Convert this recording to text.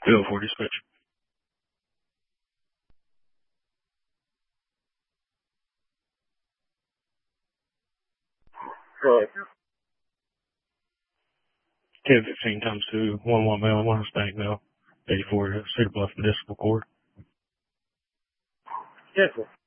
Go for dispatch. Right. 1015 times 2, 1 mail, 1 Hispanic male, 84 Cedar Bluff Municipal Court. Yes, sir.